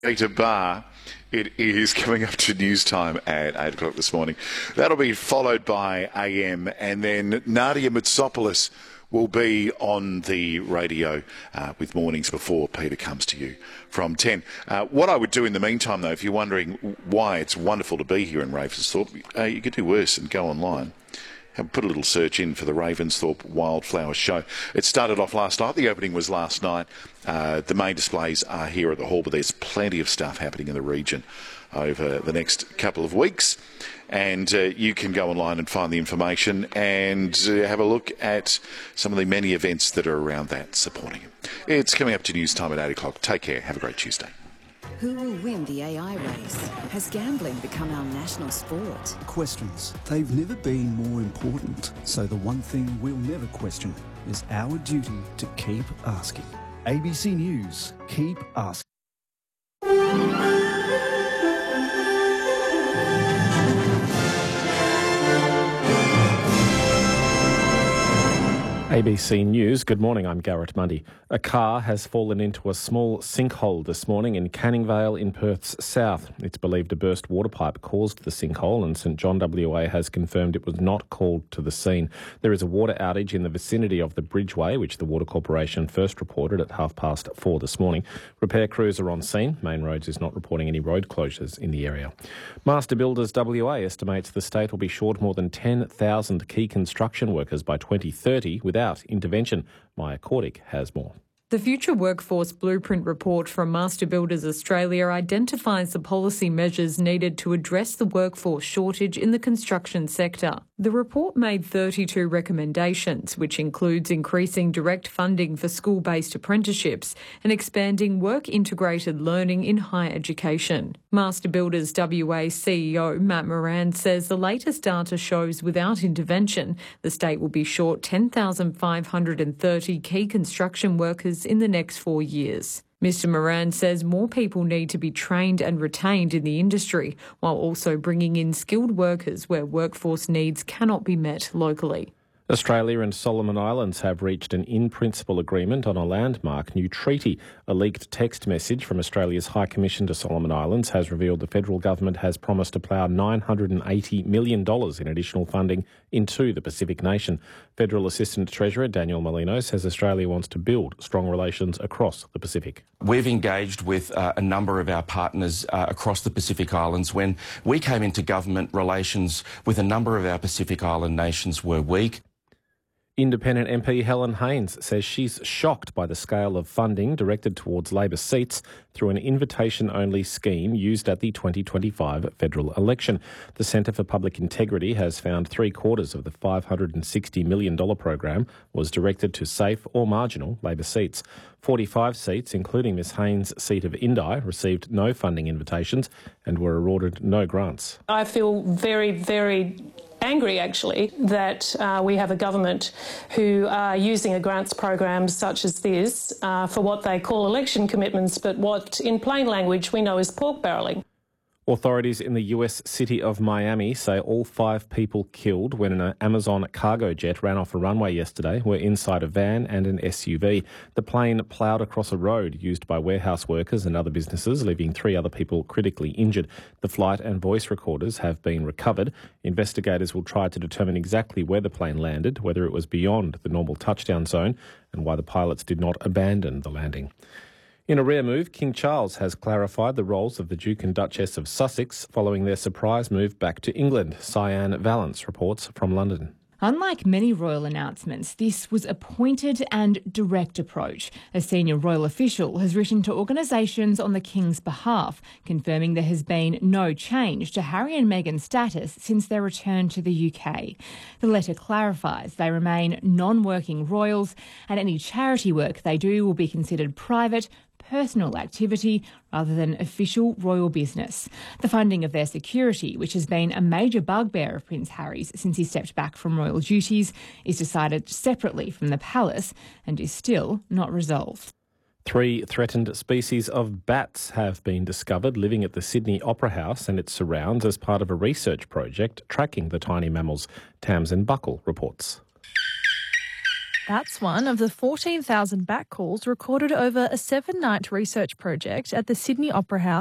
Peter Barr. It is coming up to news time at 8 o'clock this morning. That'll be followed by AM, and then Nadia Mitsopoulos will be on the radio with Mornings Before Peter comes to you from 10. What I would do in the meantime, though, if you're wondering why it's wonderful to be here in Ravensthorpe, you could do worse and go online. Put a little search in for the Ravensthorpe Wildflower Show. It started off last night. The opening was last night. The main displays are here at the hall, but there's plenty of stuff happening in the region over the next couple of weeks. And you can go online and find the information and have a look at some of the many events that are around that supporting it. It's coming up to news time at 8 o'clock. Take care. Have a great Tuesday. Who will win the AI race? Has gambling become our national sport? Questions. They've never been more important. So the one thing we'll never question is our duty to keep asking. ABC News. Keep asking. ABC News, good morning, I'm Garrett Mundy. A car has fallen into a small sinkhole this morning in Canning Vale in Perth's south. It's believed a burst water pipe caused the sinkhole, and St John WA has confirmed it was not called to the scene. There is a water outage in the vicinity of the Bridgeway, which the Water Corporation first reported at 4:30 this morning. Repair crews are on scene. Main Roads is not reporting any road closures in the area. Master Builders WA estimates the state will be short more than 10,000 key construction workers by 2030 without intervention. Maya Cordick has more. The Future Workforce Blueprint report from Master Builders Australia identifies the policy measures needed to address the workforce shortage in the construction sector. The report made 32 recommendations, which includes increasing direct funding for school-based apprenticeships and expanding work-integrated learning in higher education. Master Builders WA CEO Matt Moran says the latest data shows without intervention, the state will be short 10,530 key construction workers in the next 4 years. Mr Moran says more people need to be trained and retained in the industry, while also bringing in skilled workers where workforce needs cannot be met locally. Australia and Solomon Islands have reached an in-principle agreement on a landmark new treaty. A leaked text message from Australia's High Commission to Solomon Islands has revealed the federal government has promised to plough $980 million in additional funding into the Pacific nation. Federal Assistant Treasurer Daniel Molino says Australia wants to build strong relations across the Pacific. We've engaged with a number of our partners across the Pacific Islands. When we came into government, relations with a number of our Pacific Island nations were weak. Independent MP Helen Haines says she's shocked by the scale of funding directed towards Labor seats through an invitation-only scheme used at the 2025 federal election. The Centre for Public Integrity has found 3/4 of the $560 million program was directed to safe or marginal Labor seats. 45 seats, including Ms Haines' seat of Indi, received no funding invitations and were awarded no grants. I feel very, very angry, actually, that we have a government who are using a grants program such as this for what they call election commitments, but what in plain language we know is pork barrelling. Authorities in the US city of Miami say all 5 people killed when an Amazon cargo jet ran off a runway yesterday were inside a van and an SUV. The plane ploughed across a road used by warehouse workers and other businesses, leaving 3 other people critically injured. The flight and voice recorders have been recovered. Investigators will try to determine exactly where the plane landed, whether it was beyond the normal touchdown zone, and why the pilots did not abandon the landing. In a rare move, King Charles has clarified the roles of the Duke and Duchess of Sussex following their surprise move back to England. Cyan Valance reports from London. Unlike many royal announcements, this was a pointed and direct approach. A senior royal official has written to organisations on the King's behalf, confirming there has been no change to Harry and Meghan's status since their return to the UK. The letter clarifies they remain non-working royals and any charity work they do will be considered private, personal activity rather than official royal business. The funding of their security, which has been a major bugbear of Prince Harry's since he stepped back from royal duties, is decided separately from the palace and is still not resolved. 3 threatened species of bats have been discovered living at the Sydney Opera House and its surrounds as part of a research project tracking the tiny mammals. Tamsin Buckle reports. That's one of the 14,000 bat calls recorded over a 7-night research project at the Sydney Opera House